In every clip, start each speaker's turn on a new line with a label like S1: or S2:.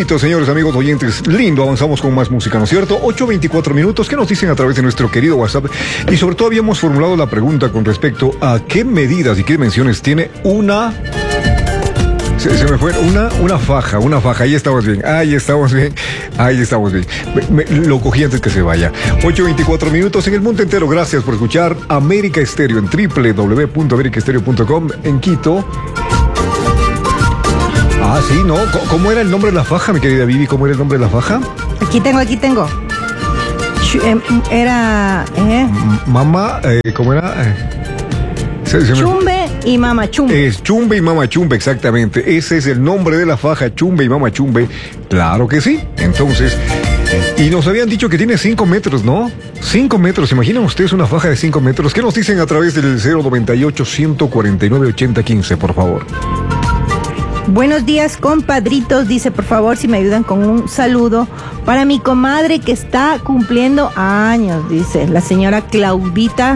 S1: Bonito, señores, amigos oyentes, lindo, avanzamos con más música, ¿no es cierto? 8:24 minutos, ¿qué nos dicen a través de nuestro querido WhatsApp? Y sobre todo habíamos formulado la pregunta con respecto a qué medidas y qué dimensiones tiene una... Se me fue una faja, ahí estamos bien. Lo cogí antes que se vaya. 8:24 minutos en el mundo entero. Gracias por escuchar América Estéreo en www.americaestereo.com en Quito. Ah, sí, ¿no? ¿Cómo era el nombre de la faja, mi querida Vivi? ¿Cómo era el nombre de la faja?
S2: Aquí tengo. Era...
S1: Mamá, ¿cómo era?
S2: Chumbe y Mama Chumbe.
S1: Es Chumbe y Mama Chumbe, exactamente. Ese es el nombre de la faja, Chumbe y Mama Chumbe. Claro que sí. Entonces, y nos habían dicho que tiene 5 metros, ¿no? 5 metros. ¿Imaginan ustedes una faja de 5 metros? ¿Qué nos dicen a través del 098-149-8015, por favor?
S2: Buenos días, compadritos. Dice, por favor, si me ayudan con un saludo para mi comadre que está cumpliendo años, dice la señora Claudita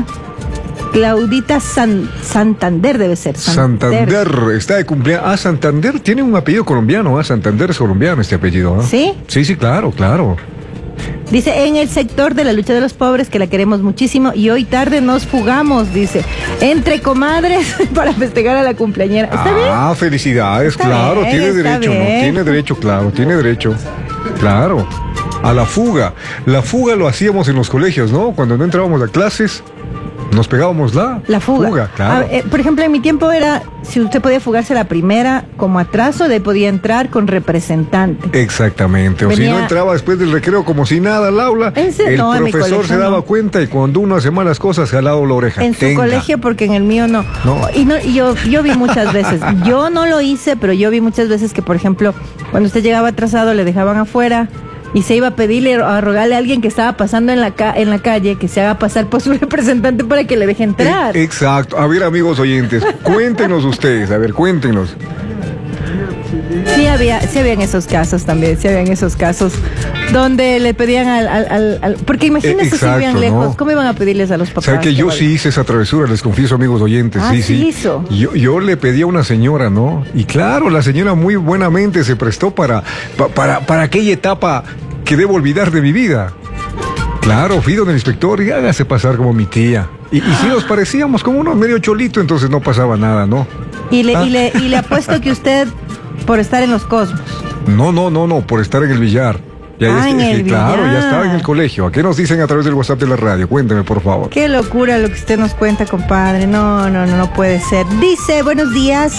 S2: Santander, debe ser.
S1: Santander está de cumpleaños. Ah, Santander tiene un apellido colombiano. Santander es colombiano este apellido, ¿no?
S2: ¿Sí?
S1: Sí, claro.
S2: Dice, en el sector de la lucha de los pobres, que la queremos muchísimo, y hoy tarde nos fugamos, dice, entre comadres para festejar a la cumpleañera. ¿Está bien?
S1: Ah, felicidades,
S2: está
S1: claro,
S2: bien,
S1: tiene derecho,
S2: bien.
S1: ¿no? Tiene derecho, claro. A la fuga. La fuga lo hacíamos en los colegios, ¿no? Cuando no entrábamos a clases, nos pegábamos la fuga, claro.
S2: Por ejemplo, en mi tiempo era, si usted podía fugarse la primera como atraso, de ahí podía entrar con representante.
S1: Exactamente, o si no entraba después del recreo como si nada al aula, el profesor se daba cuenta y cuando uno hace malas cosas, jalado la oreja.
S2: En su colegio, porque en el mío no. Y yo vi muchas veces, yo no lo hice, pero yo vi muchas veces que, por ejemplo, cuando usted llegaba atrasado, le dejaban afuera y se iba a pedirle, a rogarle a alguien que estaba pasando en la calle que se haga pasar por su representante para que le deje entrar.
S1: Exacto. A ver, amigos oyentes, cuéntenos ustedes, cuéntenos.
S2: Sí habían esos casos también, donde le pedían porque imagínense si vivían lejos, ¿no? ¿Cómo iban a pedirles a los papás?
S1: ¿Sabe que yo sí hice esa travesura? Les confieso, amigos oyentes.
S2: Sí hizo.
S1: Yo le pedí a una señora, ¿no? Y claro, la señora muy buenamente se prestó para aquella etapa que debo olvidar de mi vida. Claro, fui donde el inspector y hágase pasar como mi tía. Y si nos parecíamos como uno medio cholito, entonces no pasaba nada, ¿no?
S2: Y le apuesto que usted, por estar en los Cosmos.
S1: No, por estar en el billar.
S2: Claro,
S1: ya estaba en el colegio. ¿A qué nos dicen a través del WhatsApp de la radio? Cuénteme, por favor.
S2: Qué locura lo que usted nos cuenta, compadre. No puede ser. Dice, buenos días,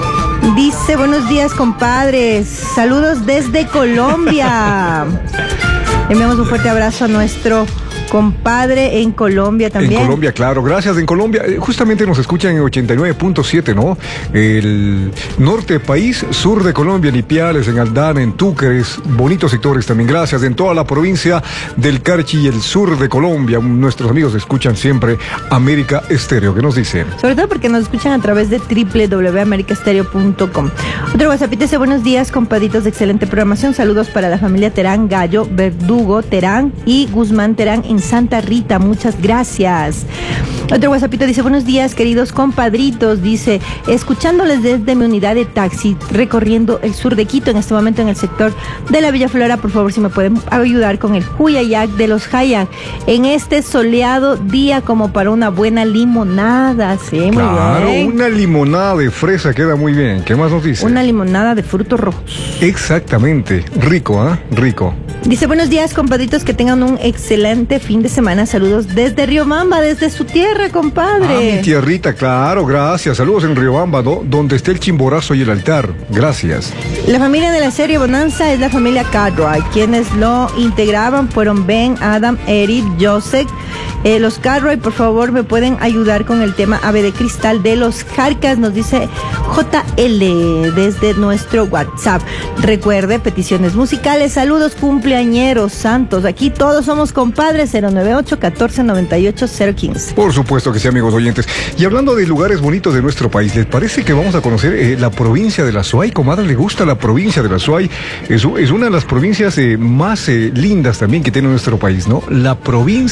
S2: compadres. Saludos desde Colombia. Enviamos un fuerte abrazo a nuestro compadre en Colombia también.
S1: En Colombia, claro, gracias. En Colombia, justamente nos escuchan en 89.7, ¿no? El norte del país, sur de Colombia, en Ipiales, en Aldana, en Túqueres, bonitos sectores también, gracias. En toda la provincia del Carchi y el sur de Colombia, nuestros amigos escuchan siempre América Estéreo. ¿Qué nos dicen?
S2: Sobre todo porque nos escuchan a través de www.americaestereo.com. Otro WhatsApp dice, buenos días, compadritos de excelente programación. Saludos para la familia Terán, Gallo, Verdugo, Terán y Guzmán Terán en Santa Rita, muchas gracias. Otro WhatsAppito dice, buenos días, queridos compadritos, dice, escuchándoles desde mi unidad de taxi, recorriendo el sur de Quito, en este momento en el sector de la Villa Flora, por favor, si me pueden ayudar con el Huyayac de los Hayak, en este soleado día como para una buena limonada, sí, muy bien.
S1: Claro, una limonada de fresa queda muy bien. ¿Qué más nos dice?
S2: Una limonada de frutos rojos.
S1: Exactamente, rico, rico.
S2: Dice, buenos días, compadritos, que tengan un excelente fin de semana. Saludos desde Riobamba, desde su tierra, compadre.
S1: Mi tierrita, claro, gracias. Saludos en Riobamba, ¿no? Donde esté el chimborazo y el altar. Gracias.
S2: La familia de la serie Bonanza es la familia Cartwright. Quienes lo integraban fueron Ben, Adam, Eric, Joseph. Los Cartwright, por favor, me pueden ayudar con el tema Ave de Cristal de los Jarcas, nos dice JL desde nuestro WhatsApp. Recuerde, peticiones musicales, saludos cumpleañeros santos. Aquí todos somos compadres. 098-1498-015.
S1: Por supuesto que sí, amigos oyentes. Y hablando de lugares bonitos de nuestro país, ¿les parece que vamos a conocer la provincia de la Suay? Comadre, ¿le gusta la provincia de la Suay? Es una de las provincias más lindas también que tiene nuestro país, ¿no? La provincia de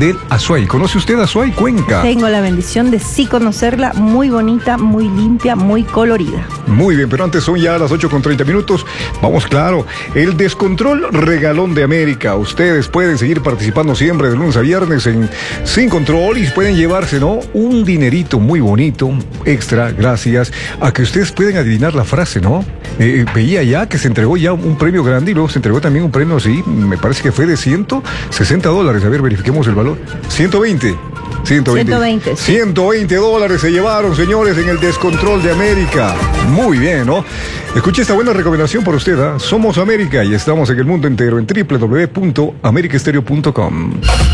S1: del Azuay. ¿Conoce usted Azuay, Cuenca?
S2: Tengo la bendición de sí conocerla, muy bonita, muy limpia, muy colorida.
S1: Muy bien, pero antes son ya las 8:30. Vamos, claro, el descontrol regalón de América. Ustedes pueden seguir participando siempre de lunes a viernes en Sin Control y pueden llevarse, ¿no?, un dinerito muy bonito, extra, gracias a que ustedes pueden adivinar la frase, ¿no? Veía ya que se entregó ya un premio grande y luego se entregó también un premio así, me parece que fue de $160. A ver, verifiquemos el valor. 120.
S2: 120. Sí.
S1: $120 se llevaron, señores, en el descontrol de América. Muy bien, ¿no? Escuche esta buena recomendación por usted, ¿eh? Somos América y estamos en el mundo entero en www.americaestereo.com.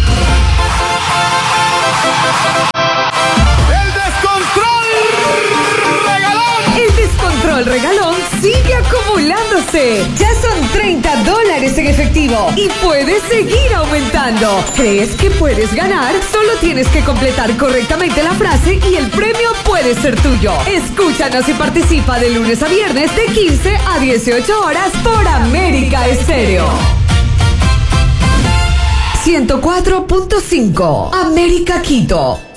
S3: El regalón sigue acumulándose. Ya son $30 en efectivo y puedes seguir aumentando. ¿Crees que puedes ganar? Solo tienes que completar correctamente la frase y el premio puede ser tuyo. Escúchanos y participa de lunes a viernes de 15 a 18 horas por América Estéreo. 104.5 América Quito.